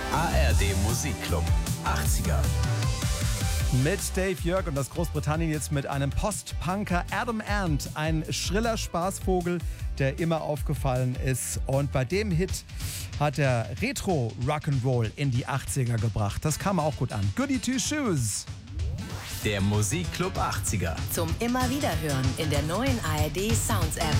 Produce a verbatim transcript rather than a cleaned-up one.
A R D Musikclub achtziger. Mit Dave Jörg und aus Großbritannien jetzt mit einem Post-Punker Adam Ant. Ein schriller Spaßvogel, der immer aufgefallen ist. Und bei dem Hit hat er Retro-Rock'n'Roll in die achtziger gebracht. Das kam auch gut an. Goody Two Shoes. Der Musikclub achtziger. Zum immer wieder hören in der neuen A R D Sounds App.